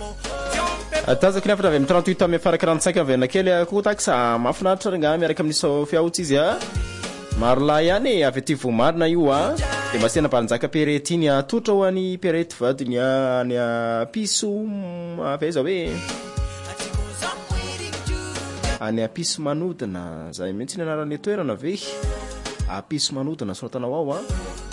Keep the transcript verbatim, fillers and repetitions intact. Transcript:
Tazako nafatra avy amin'ny trente-huit amy farakarantsaika avy anakely ko taksa mafinaritra nga miaraka amin'isao fiaotsy izy a marla ihany avy aty vomarina io a de masena paranjaka peretiny atotra ho any perety vadiny any piso aveza hoe any piso manodina zay mihitsy ny anarany toerana ve apiso manodina soratanao ao a